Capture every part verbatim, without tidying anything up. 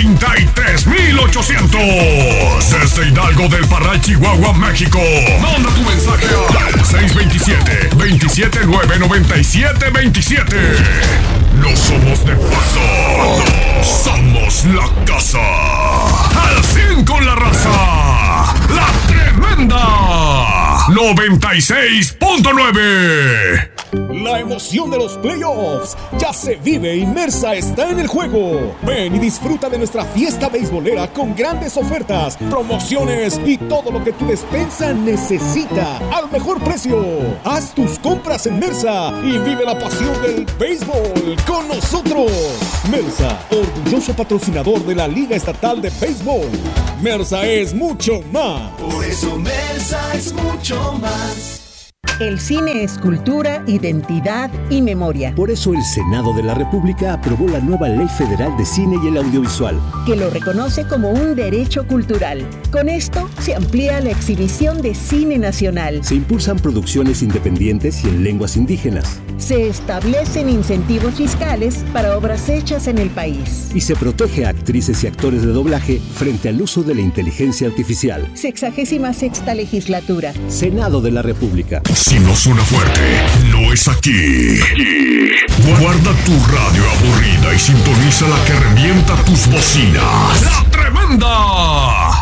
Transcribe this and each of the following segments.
treinta y tres mil ochocientos. Desde Hidalgo del Parral, Chihuahua, México. Manda tu mensaje al seis dos siete, dos siete nueve, nueve siete dos siete. No somos de paso. Somos la casa. Al cien con la raza. La tremenda. noventa y seis punto nueve. La emoción de los playoffs ya se vive y Mersa está en el juego. Ven y disfruta de nuestra fiesta beisbolera con grandes ofertas, promociones y todo lo que tu despensa necesita al mejor precio. Haz tus compras en Mersa y vive la pasión del béisbol con nosotros. Mersa, orgulloso patrocinador de la Liga Estatal de Béisbol. Mersa es mucho más. Por eso Mersa es mucho más. El cine es cultura, identidad y memoria. Por eso el Senado de la República aprobó la nueva Ley Federal de Cine y el Audiovisual, que lo reconoce como un derecho cultural. Con esto se amplía la exhibición de cine nacional. Se impulsan producciones independientes y en lenguas indígenas. Se establecen incentivos fiscales para obras hechas en el país. Y se protege a actrices y actores de doblaje frente al uso de la inteligencia artificial. Sexagésima sexta legislatura. Senado de la República. Si no suena fuerte, no es aquí. Guarda tu radio aburrida y sintoniza la que revienta tus bocinas. ¡La Tremenda!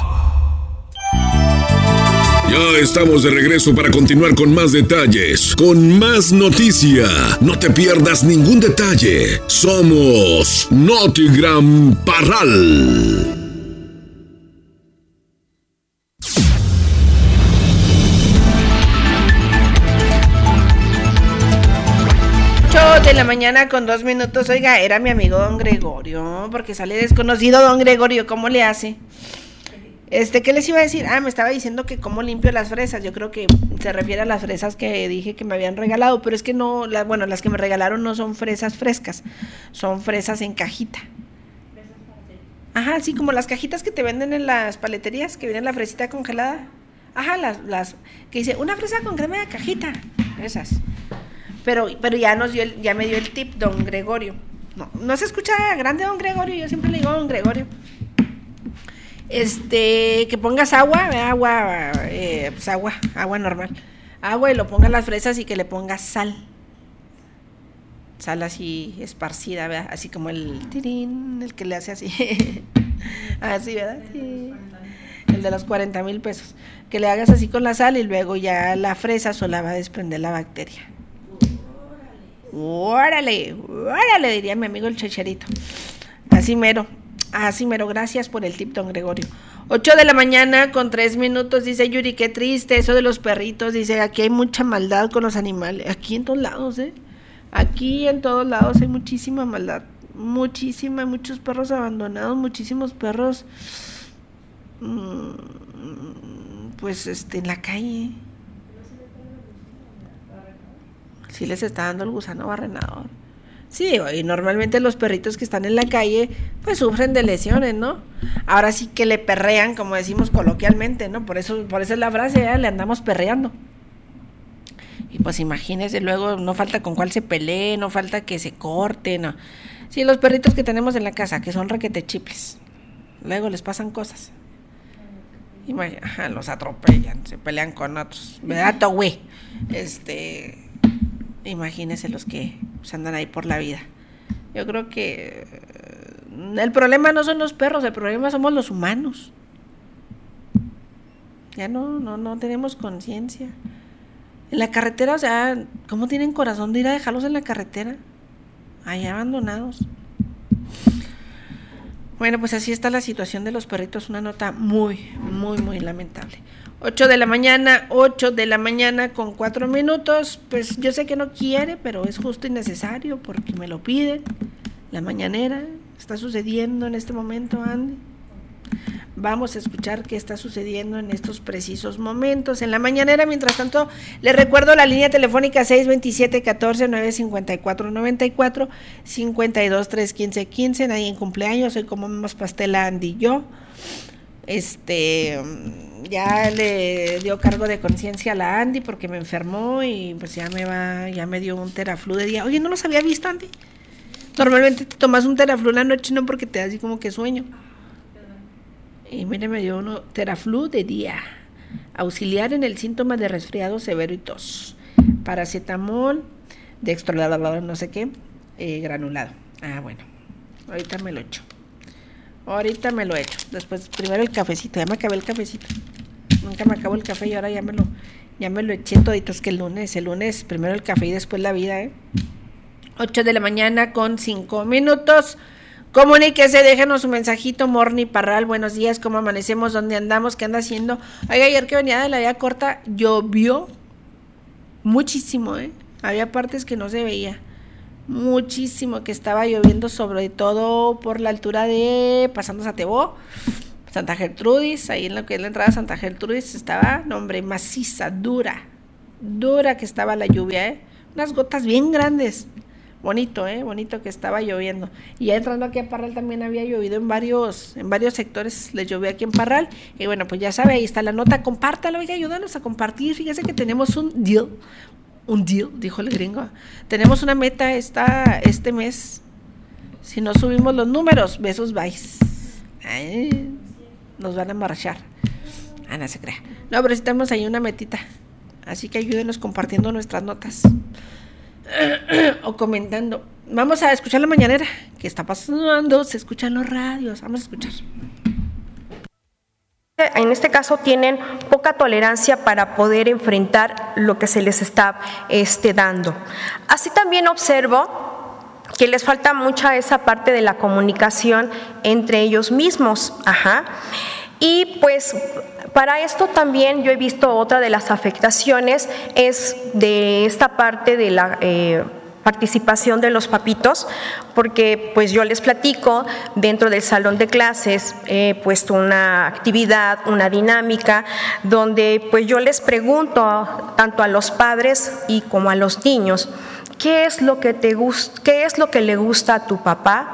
Ya estamos de regreso para continuar con más detalles, con más noticia. No te pierdas ningún detalle. Somos Notigram Parral. De la mañana con dos minutos. Oiga, era mi amigo don Gregorio, porque sale desconocido don Gregorio. ¿Cómo le hace? Este, ¿qué les iba a decir? Ah, me estaba diciendo que cómo limpio las fresas. Yo creo que se refiere a las fresas que dije que me habían regalado, pero es que no, la, bueno, las que me regalaron no son fresas frescas, son fresas en cajita. Ajá, así como las cajitas que te venden en las paleterías, que viene la fresita congelada. Ajá, las, las, que dice, una fresa con crema de cajita, esas. Pero, pero ya nos dio el, ya me dio el tip don Gregorio. No, no se escucha grande don Gregorio, yo siempre le digo don Gregorio. Este, que pongas agua, agua, eh, pues agua, agua normal. Agua y lo pongas las fresas y que le pongas sal. Sal así esparcida, ¿verdad? Así como el tirín, el que le hace así. Así, ¿verdad? Sí. El de los cuarenta mil pesos. Que le hagas así con la sal y luego ya la fresa sola va a desprender la bacteria. Órale, órale, diría mi amigo el Checherito. Así mero, así mero, gracias por el tip, don Gregorio. Ocho de la mañana con tres minutos, dice Yuri, qué triste eso de los perritos, dice, aquí hay mucha maldad con los animales, aquí en todos lados, eh, aquí en todos lados hay muchísima maldad, muchísima, muchos perros abandonados, muchísimos perros, mmm, pues, este, en la calle. Sí les está dando el gusano barrenador. Sí, y normalmente los perritos que están en la calle, pues sufren de lesiones, ¿no? Ahora sí que le perrean, como decimos coloquialmente, ¿no? Por eso, por eso es la frase, ¿eh? Le andamos perreando. Y pues imagínense, luego no falta con cuál se pelee, no falta que se corte, no. Sí, los perritos que tenemos en la casa, que son requete chiples, luego les pasan cosas. Imag- Ajá, los atropellan, se pelean con otros, ¿verdad, Togüe? Este... Imagínense los que pues, andan ahí por la vida. Yo creo que eh, el problema no son los perros, el problema somos los humanos. Ya no, no, no tenemos conciencia. En la carretera, o sea, ¿cómo tienen corazón de ir a dejarlos en la carretera? Ahí abandonados. Bueno, pues así está la situación de los perritos, una nota muy, muy, muy lamentable. ocho de la mañana, ocho de la mañana con cuatro minutos, pues yo sé que no quiere, pero es justo y necesario porque me lo piden. La mañanera está sucediendo en este momento, Andy. Vamos a escuchar qué está sucediendo en estos precisos momentos. En la mañanera, mientras tanto, les recuerdo la línea telefónica seis dos siete, uno cuatro, nueve cinco cuatro, nueve cuatro, cinco dos, tres uno cinco uno cinco. Nadie en cumpleaños, hoy comemos pastel a Andy y yo. Este, ya le dio cargo de conciencia a la Andy porque me enfermó y pues ya me va, ya me dio un Teraflu de día. Oye, ¿no los había visto, Andy? Normalmente te tomas un Teraflu en la noche, no porque te da así como que sueño. Y mire, me dio uno, Teraflu de día, auxiliar en el síntoma de resfriado severo y tos. Paracetamol, dextrolado, no sé qué, eh, granulado. Ah, bueno, ahorita me lo echo. Ahorita me lo echo. Después, primero el cafecito, ya me acabé el cafecito. Nunca me acabo el café y ahora ya me lo, ya me lo eché todito. Es que el lunes, el lunes, primero el café y después la vida, ¿eh? ocho de la mañana con cinco minutos. Comuníquese, déjenos un mensajito. Morni Parral, buenos días, ¿cómo amanecemos? ¿Dónde andamos? ¿Qué anda haciendo? Oiga, ayer que venía de la vía corta, llovió muchísimo, ¿eh? Había partes que no se veía. Muchísimo que estaba lloviendo, sobre todo por la altura de, pasando Satebó, Santa Gertrudis, ahí en lo que es la entrada de Santa Gertrudis, estaba, no hombre, maciza, dura, dura que estaba la lluvia, ¿eh? Unas gotas bien grandes. Bonito, eh, bonito que estaba lloviendo. Y ya entrando aquí a Parral también había llovido en varios, en varios sectores, les llovió aquí en Parral. Y bueno, pues ya sabe, ahí está la nota, compártalo, oiga, ayúdanos a compartir. Fíjese que tenemos un deal, un deal, dijo el gringo. Tenemos una meta esta, este mes. Si no subimos los números, besos, vais. Ay, nos van a marchar. Ah, no se crea. No, pero sí tenemos ahí una metita. Así que ayúdenos compartiendo nuestras notas. O comentando. Vamos a escuchar la mañanera. ¿Qué está pasando? Se escuchan los radios. Vamos a escuchar. En este caso tienen poca tolerancia para poder enfrentar lo que se les está este, dando. Así también observo que les falta mucha esa parte de la comunicación entre ellos mismos. Ajá. Y pues para esto también yo he visto otra de las afectaciones es de esta parte de la eh, participación de los papitos, porque pues yo les platico, dentro del salón de clases he puesto una actividad, una dinámica, donde pues yo les pregunto tanto a los padres y como a los niños, ¿qué es lo que te gusta, qué es lo que le gusta a tu papá?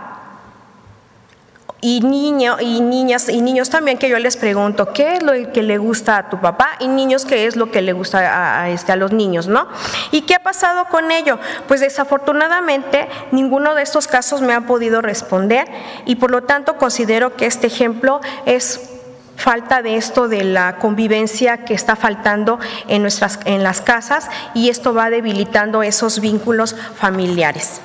Y niños y niñas y niños también, que yo les pregunto qué es lo que le gusta a tu papá, y niños qué es lo que le gusta a, a, este, a los niños, ¿no? ¿Y qué ha pasado con ello? Pues desafortunadamente ninguno de estos casos me ha podido responder, y por lo tanto considero que este ejemplo es falta de esto de la convivencia que está faltando en nuestras en las casas, y esto va debilitando esos vínculos familiares.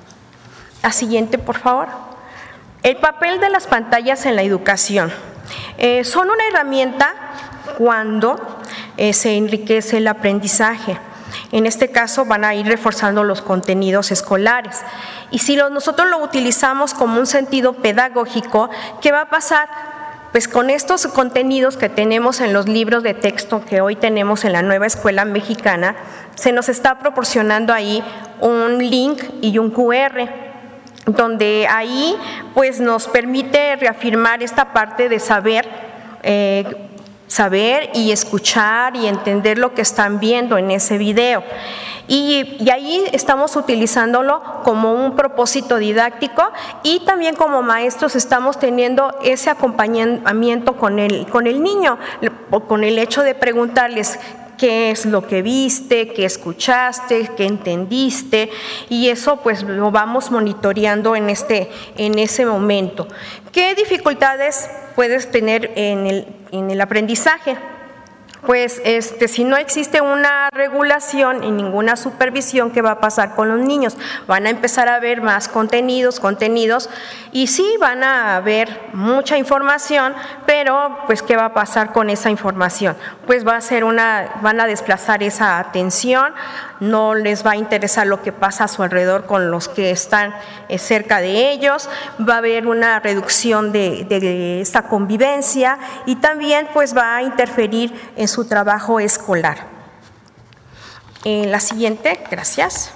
La siguiente, por favor. El papel de las pantallas en la educación. Eh, son una herramienta cuando eh, se enriquece el aprendizaje. En este caso van a ir reforzando los contenidos escolares. Y si lo, nosotros lo utilizamos como un sentido pedagógico, ¿qué va a pasar? Pues con estos contenidos que tenemos en los libros de texto que hoy tenemos en la nueva escuela mexicana, se nos está proporcionando ahí un link y un cu erre, donde ahí pues nos permite reafirmar esta parte de saber, eh, saber y escuchar y entender lo que están viendo en ese video. Y, y ahí estamos utilizándolo como un propósito didáctico, y también como maestros estamos teniendo ese acompañamiento con el, con el niño, con el hecho de preguntarles qué es lo que viste, qué escuchaste, qué entendiste, y eso pues lo vamos monitoreando en, este, en ese momento. ¿Qué dificultades puedes tener en el, en el aprendizaje? Pues este, si no existe una regulación y ninguna supervisión, ¿qué va a pasar con los niños? Van a empezar a ver más contenidos, contenidos, y sí van a ver mucha información, pero pues ¿qué va a pasar con esa información? Pues va a ser una, van a desplazar esa atención, no les va a interesar lo que pasa a su alrededor con los que están cerca de ellos, va a haber una reducción de, de esta convivencia, y también pues va a interferir en su trabajo escolar. Eh, la siguiente, gracias.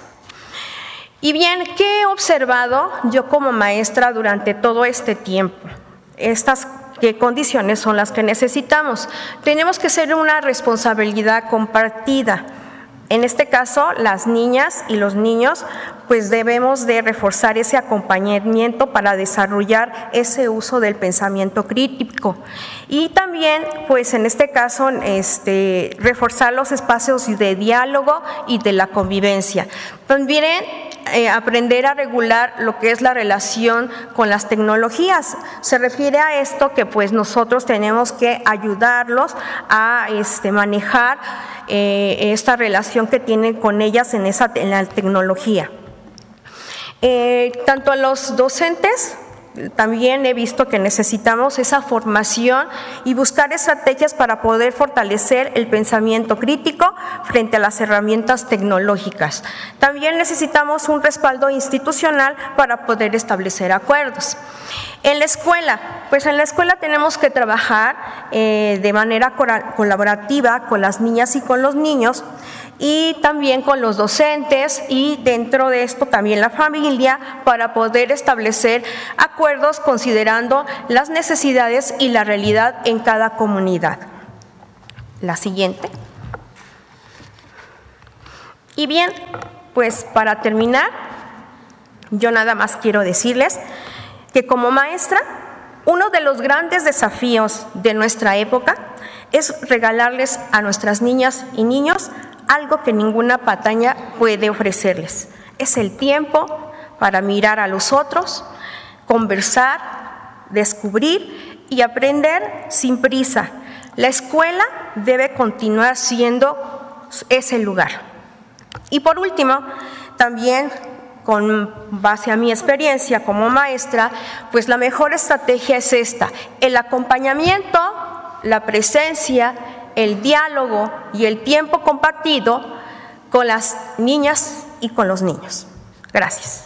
Y bien, ¿qué he observado yo como maestra durante todo este tiempo? Estas ¿Qué condiciones son las que necesitamos? Tenemos que ser una responsabilidad compartida. En este caso, las niñas y los niños, pues debemos de reforzar ese acompañamiento para desarrollar ese uso del pensamiento crítico. Y también, pues en este caso, este, reforzar los espacios de diálogo y de la convivencia. También eh, aprender a regular lo que es la relación con las tecnologías. Se refiere a esto que pues nosotros tenemos que ayudarlos a este, manejar eh, esta relación que tienen con ellas en, esa, en la tecnología. Eh, tanto a los docentes, también he visto que necesitamos esa formación y buscar estrategias para poder fortalecer el pensamiento crítico frente a las herramientas tecnológicas. También necesitamos un respaldo institucional para poder establecer acuerdos. En la escuela, pues en la escuela tenemos que trabajar eh, de manera colaborativa con las niñas y con los niños, y también con los docentes, y dentro de esto también la familia, para poder establecer acuerdos considerando las necesidades y la realidad en cada comunidad. La siguiente. Y bien, pues para terminar, yo nada más quiero decirles que como maestra, uno de los grandes desafíos de nuestra época es regalarles a nuestras niñas y niños algo que ninguna pantalla puede ofrecerles. Es el tiempo para mirar a los otros, conversar, descubrir y aprender sin prisa. La escuela debe continuar siendo ese lugar. Y por último, también con base a mi experiencia como maestra, pues la mejor estrategia es esta: el acompañamiento, la presencia, el diálogo y el tiempo compartido con las niñas y con los niños. Gracias.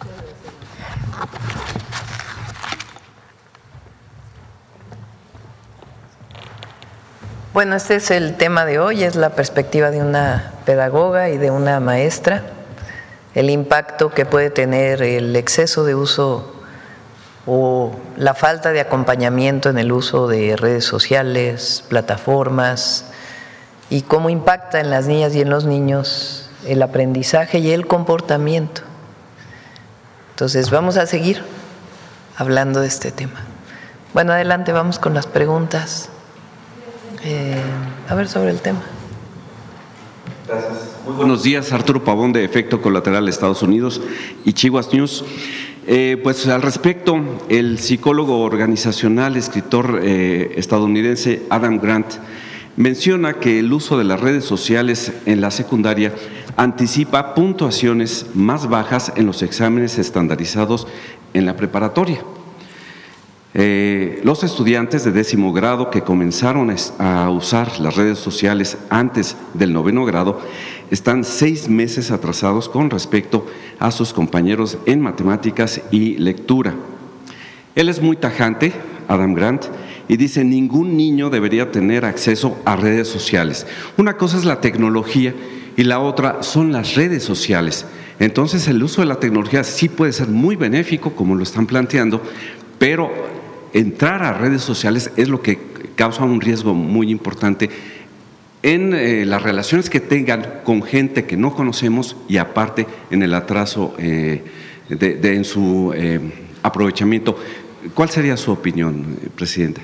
Bueno, este es el tema de hoy, es la perspectiva de una pedagoga y de una maestra, el impacto que puede tener el exceso de uso o la falta de acompañamiento en el uso de redes sociales, plataformas, y cómo impacta en las niñas y en los niños el aprendizaje y el comportamiento. Entonces vamos a seguir hablando de este tema. Bueno, adelante, vamos con las preguntas. Eh, a ver, sobre el tema. Gracias. Muy buenos días, Arturo Pavón de Efecto Colateral Estados Unidos y Chihuahua News. Eh, pues al respecto, el psicólogo organizacional, escritor eh, estadounidense Adam Grant menciona que el uso de las redes sociales en la secundaria anticipa puntuaciones más bajas en los exámenes estandarizados en la preparatoria. Eh, los estudiantes de décimo grado que comenzaron a usar las redes sociales antes del noveno grado están seis meses atrasados con respecto a sus compañeros en matemáticas y lectura. Él es muy tajante, Adam Grant, y dice: ningún niño debería tener acceso a redes sociales. Una cosa es la tecnología y la otra son las redes sociales. Entonces el uso de la tecnología sí puede ser muy benéfico, como lo están planteando, pero entrar a redes sociales es lo que causa un riesgo muy importante en eh, las relaciones que tengan con gente que no conocemos, y aparte en el atraso eh, de, de, en su eh, aprovechamiento. ¿Cuál sería su opinión, Presidenta?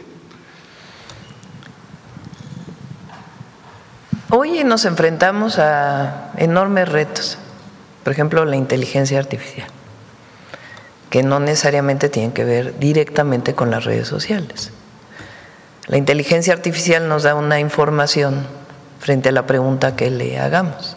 Hoy nos enfrentamos a enormes retos, por ejemplo, la inteligencia artificial, que no necesariamente tienen que ver directamente con las redes sociales. La inteligencia artificial nos da una información frente a la pregunta que le hagamos,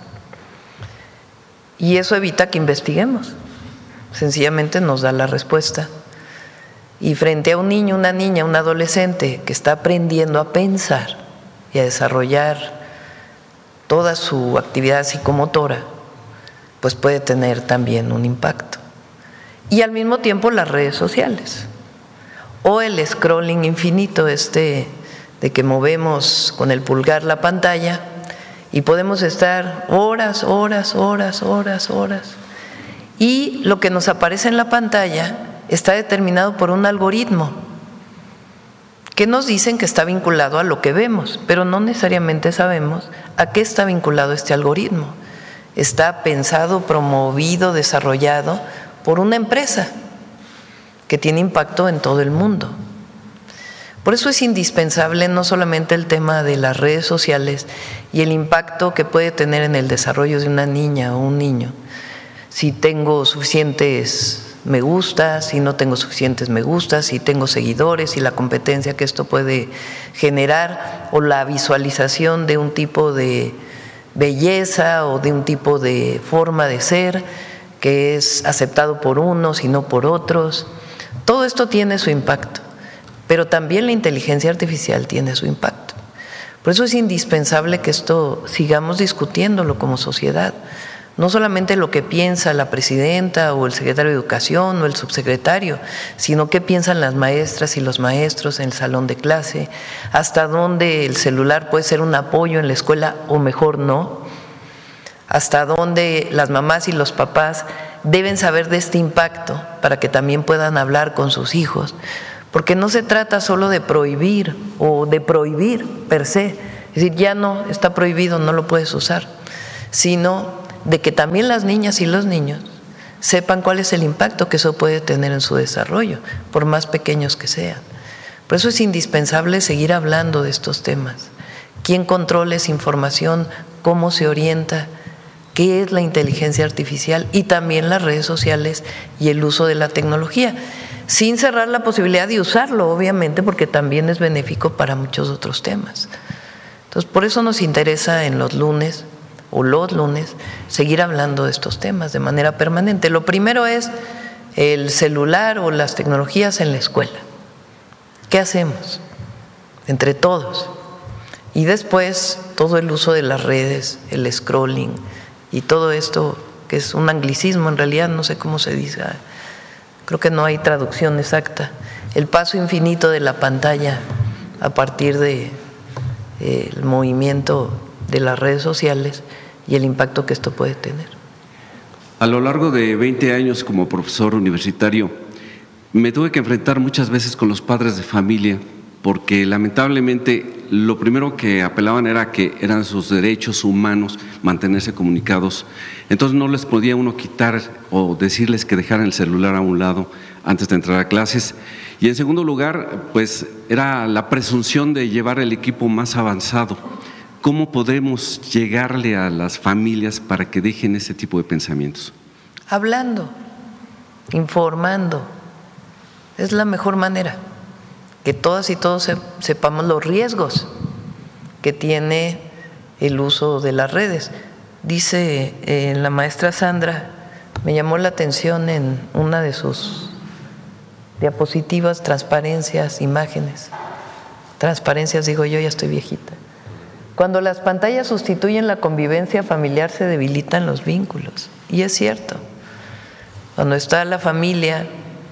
y eso evita que investiguemos, sencillamente nos da la respuesta. Y frente a un niño, una niña, un adolescente que está aprendiendo a pensar y a desarrollar toda su actividad psicomotora, pues puede tener también un impacto. Y al mismo tiempo las redes sociales o el scrolling infinito, este de que movemos con el pulgar la pantalla y podemos estar horas, horas, horas, horas, horas, y lo que nos aparece en la pantalla está determinado por un algoritmo que nos dicen que está vinculado a lo que vemos, pero no necesariamente sabemos a qué está vinculado este algoritmo. Está pensado, promovido, desarrollado por una empresa que tiene impacto en todo el mundo. Por eso es indispensable no solamente el tema de las redes sociales y el impacto que puede tener en el desarrollo de una niña o un niño, si tengo suficientes me gusta, si no tengo suficientes me gusta, si tengo seguidores y la competencia que esto puede generar, o la visualización de un tipo de belleza o de un tipo de forma de ser que es aceptado por unos y no por otros. Todo esto tiene su impacto, pero también la inteligencia artificial tiene su impacto. Por eso es indispensable que esto sigamos discutiéndolo como sociedad. No solamente lo que piensa la presidenta o el secretario de Educación o el subsecretario, sino qué piensan las maestras y los maestros en el salón de clase, hasta dónde el celular puede ser un apoyo en la escuela o mejor no, hasta dónde las mamás y los papás deben saber de este impacto para que también puedan hablar con sus hijos, porque no se trata solo de prohibir o de prohibir per se, es decir, ya no está prohibido, no lo puedes usar, sino de que también las niñas y los niños sepan cuál es el impacto que eso puede tener en su desarrollo, por más pequeños que sean. Por eso es indispensable seguir hablando de estos temas. ¿Quién controla esa información? ¿Cómo se orienta? ¿Qué es la inteligencia artificial? Y también las redes sociales y el uso de la tecnología, sin cerrar la posibilidad de usarlo, obviamente, porque también es benéfico para muchos otros temas. Entonces, por eso nos interesa en los lunes o los lunes, seguir hablando de estos temas de manera permanente. Lo primero es el celular o las tecnologías en la escuela. ¿Qué hacemos? Entre todos. Y después todo el uso de las redes, el scrolling y todo esto que es un anglicismo, en realidad no sé cómo se dice, creo que no hay traducción exacta. El paso infinito de la pantalla a partir de eh, el movimiento de las redes sociales y el impacto que esto puede tener. A lo largo de veinte años como profesor universitario, me tuve que enfrentar muchas veces con los padres de familia, porque lamentablemente lo primero que apelaban era que eran sus derechos humanos mantenerse comunicados. Entonces no les podía uno quitar o decirles que dejaran el celular a un lado antes de entrar a clases. Y en segundo lugar, pues era la presunción de llevar el equipo más avanzado. ¿Cómo podemos llegarle a las familias para que dejen ese tipo de pensamientos? Hablando, informando, es la mejor manera, que todas y todos sepamos los riesgos que tiene el uso de las redes. Dice eh, la maestra Sandra, me llamó la atención en una de sus diapositivas, transparencias, imágenes, transparencias, digo yo, ya estoy viejita. Cuando las pantallas sustituyen la convivencia familiar se debilitan los vínculos. Y es cierto. Cuando está la familia,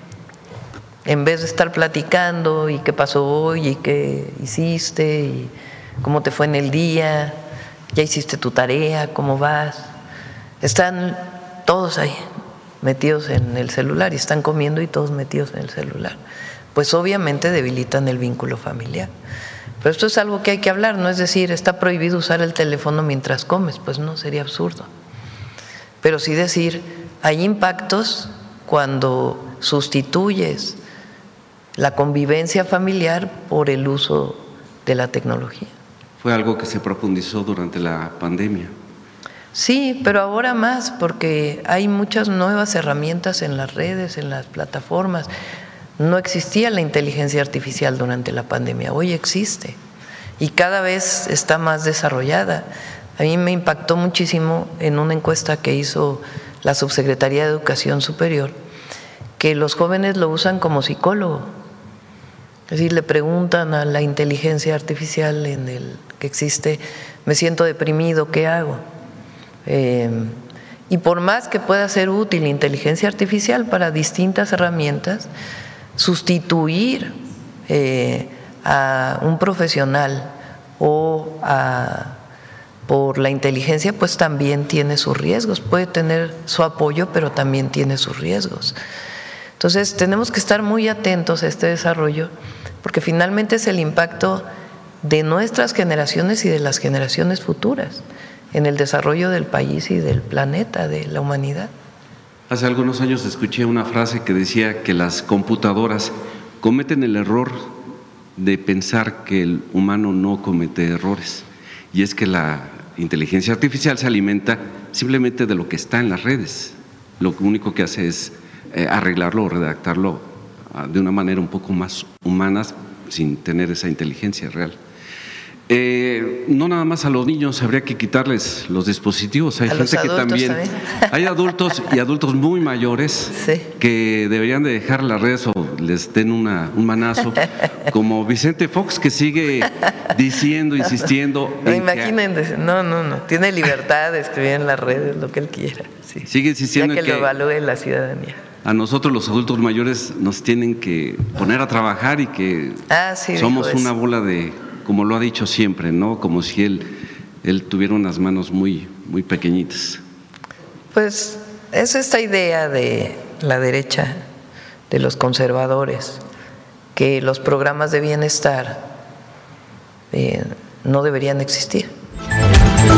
en vez de estar platicando y qué pasó hoy y qué hiciste y cómo te fue en el día, ya hiciste tu tarea, cómo vas, están todos ahí metidos en el celular y están comiendo y todos metidos en el celular. Pues obviamente debilitan el vínculo familiar. Pero esto es algo que hay que hablar, no es decir, está prohibido usar el teléfono mientras comes, pues no, sería absurdo. Pero sí decir, hay impactos cuando sustituyes la convivencia familiar por el uso de la tecnología. Fue algo que se profundizó durante la pandemia. Sí, pero ahora más, porque hay muchas nuevas herramientas en las redes, en las plataformas. No existía la inteligencia artificial durante la pandemia, hoy existe y cada vez está más desarrollada. A mí me impactó muchísimo en una encuesta que hizo la Subsecretaría de Educación Superior, que los jóvenes lo usan como psicólogo. Es decir, le preguntan a la inteligencia artificial en el que existe, me siento deprimido, ¿qué hago? Eh, y por más que pueda ser útil la inteligencia artificial para distintas herramientas, sustituir eh, a un profesional o a, por la inteligencia, pues también tiene sus riesgos, puede tener su apoyo, pero también tiene sus riesgos. Entonces tenemos que estar muy atentos a este desarrollo, porque finalmente es el impacto de nuestras generaciones y de las generaciones futuras en el desarrollo del país y del planeta, de la humanidad. Hace algunos años escuché una frase que decía que las computadoras cometen el error de pensar que el humano no comete errores, y es que la inteligencia artificial se alimenta simplemente de lo que está en las redes. lo único que hace es eh, arreglarlo o redactarlo uh, de una manera un poco más humana, sin tener esa inteligencia real. Eh, no nada más a los niños, habría que quitarles los dispositivos. Hay a gente que también, también, hay adultos y adultos muy mayores sí. que deberían de dejar las redes o les den una, un manazo, como Vicente Fox, que sigue diciendo, insistiendo. No, imagínense, no, no, no, tiene libertad de escribir en las redes lo que él quiera. Sí. Sigue insistiendo ya que, que lo evalúe la ciudadanía. A nosotros los adultos mayores nos tienen que poner a trabajar y que ah, sí, somos una bola de, como lo ha dicho siempre, ¿no? Como si él, él tuviera unas manos muy, muy pequeñitas. Pues es esta idea de la derecha, de los conservadores, que los programas de bienestar eh, no deberían existir.